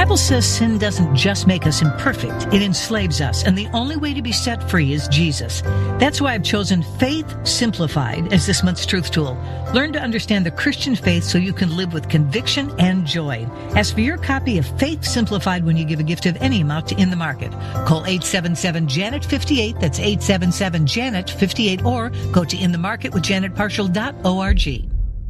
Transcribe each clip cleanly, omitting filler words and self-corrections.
Bible says sin doesn't just make us imperfect, it enslaves us, and the only way to be set free is Jesus. That's why I've chosen Faith Simplified as this month's truth tool. Learn to understand the Christian faith so you can live with conviction and joy. Ask for your copy of Faith Simplified when you give a gift of any amount to In the Market. Call 877-JANET-58, that's 877-JANET-58, or go to inthemarketwithjanetparshall.org.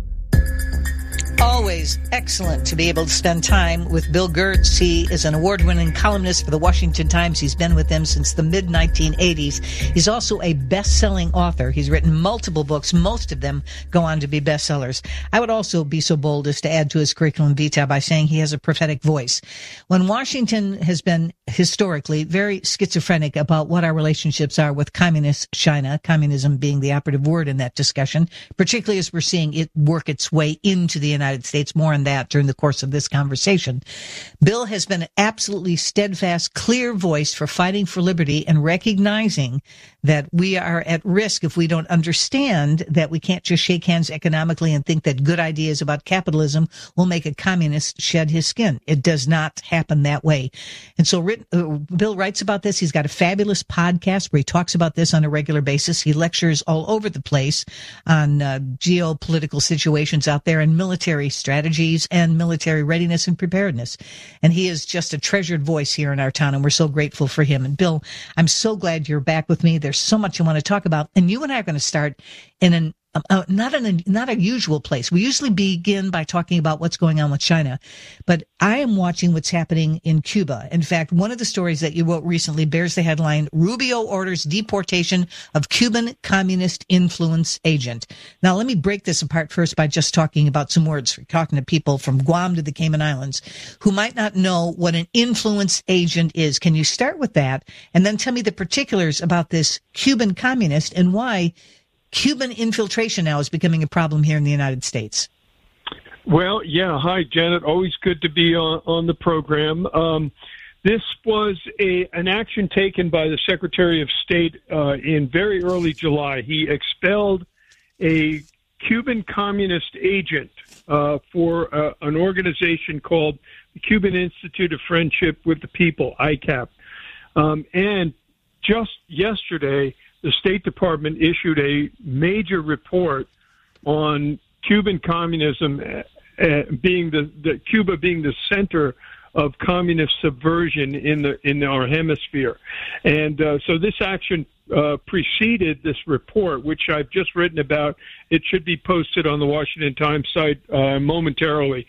Always excellent to be able to spend time with Bill Gertz. He is an award-winning columnist for the Washington Times. He's been with them since the mid-1980s. He's also a best-selling author. He's written multiple books. Most of them go on to be bestsellers. I would also be so bold as to add to his curriculum vitae by saying he has a prophetic voice. When Washington has been historically very schizophrenic about what our relationships are with communist China, communism being the operative word in that discussion, particularly as we're seeing it work its way into the United States. More on that during the course of this conversation. Bill has been an absolutely steadfast, clear voice for fighting for liberty and recognizing that we are at risk if we don't understand that we can't just shake hands economically and think that good ideas about capitalism will make a communist shed his skin. It does not happen that way. And so Bill writes about this. He's got a fabulous podcast where he talks about this on a regular basis. He lectures all over the place on geopolitical situations out there and military strategies and military readiness and preparedness. And he is just a treasured voice here in our town, and we're so grateful for him. And Bill, I'm so glad you're back with me. There's so much I want to talk about. And you and I are going to start in not a usual place. We usually begin by talking about what's going on with China, but I am watching what's happening in Cuba. In fact, one of the stories that you wrote recently bears the headline, Rubio orders deportation of Cuban communist influence agent. Now, let me break this apart first by just talking about some words. We're talking to people from Guam to the Cayman Islands who might not know what an influence agent is. Can you start with that and then tell me the particulars about this Cuban communist and why Cuban infiltration now is becoming a problem here in the United States? Well, yeah. Hi, Janet. Always good to be on the program. This was an action taken by the Secretary of State in very early July. He expelled a Cuban communist agent for an organization called the Cuban Institute of Friendship with the People, ICAP. And just yesterday, the State Department issued a major report on Cuban communism being Cuba being the center of communist subversion in our hemisphere, and so this action preceded this report, which I've just written about. It should be posted on the Washington Times site momentarily.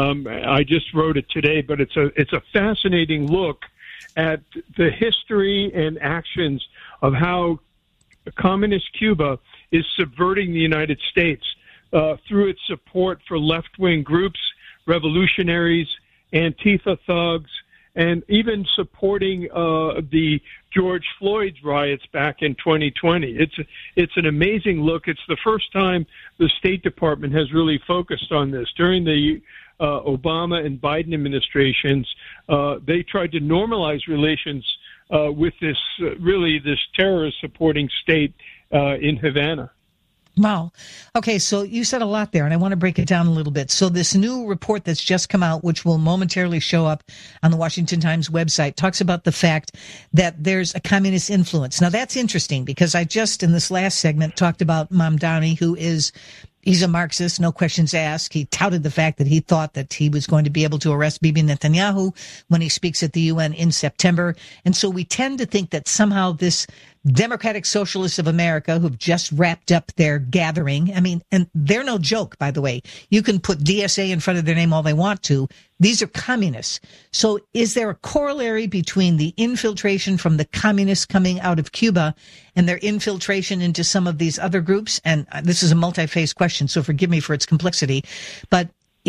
I just wrote it today, but it's a fascinating look at the history and actions of how communist Cuba is subverting the United States through its support for left-wing groups, revolutionaries, Antifa thugs, and even supporting the George Floyd riots back in 2020. It's an amazing look. It's the first time the State Department has really focused on this. During the Obama and Biden administrations, they tried to normalize relations with this terrorist supporting state in Havana. Wow. Okay, so you said a lot there, and I want to break it down a little bit. So this new report that's just come out, which will momentarily show up on the Washington Times website, talks about the fact that there's a communist influence. Now, that's interesting because I just, in this last segment, talked about Mamdani, he's a Marxist, no questions asked. He touted the fact that he thought that he was going to be able to arrest Bibi Netanyahu when he speaks at the UN in September. And so we tend to think that somehow this Democratic Socialists of America, who've just wrapped up their gathering, I mean, and they're no joke, by the way. You can put DSA in front of their name all they want to. These are communists. So is there a corollary between the infiltration from the communists coming out of Cuba and their infiltration into some of these other groups? And this is a multi-phase question, so forgive me for its complexity. But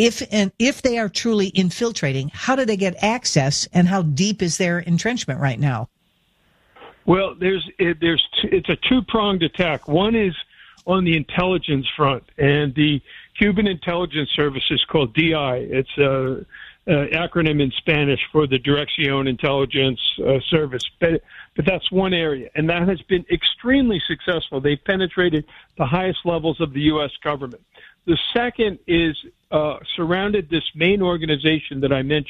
if they are truly infiltrating, how do they get access, and how deep is their entrenchment right now? Well, it's a two-pronged attack. One is on the intelligence front, and the Cuban intelligence service is called DI. It's an acronym in Spanish for the Dirección Intelligence Service. But that's one area, and that has been extremely successful. They've penetrated the highest levels of the U.S. government. The second is surrounded this main organization that I mentioned,